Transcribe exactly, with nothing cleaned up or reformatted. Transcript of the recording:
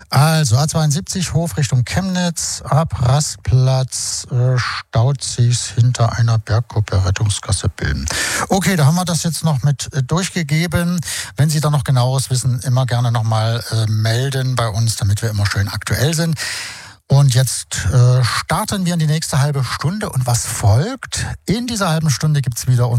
Also A zweiundsiebzig, Hof Richtung Chemnitz, ab Rastplatz äh, staut sich's hinter einer Bergkuppe, Rettungsgasse Bilm. Okay, da haben wir das jetzt noch mit äh, durchgegeben. Wenn Sie da noch genaueres wissen, immer gerne nochmal äh, melden bei uns, damit wir immer schön aktuell sind. Und jetzt äh, starten wir in die nächste halbe Stunde. Und was folgt? In dieser halben Stunde gibt's wieder